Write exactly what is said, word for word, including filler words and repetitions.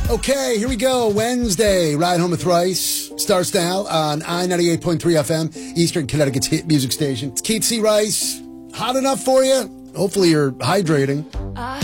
Okay, here we go. Wednesday, Ride Home with Rice starts now on I ninety-eight point three F M, Eastern Connecticut's hit music station. It's Keith C. Rice. Hot enough for you? Hopefully you're hydrating.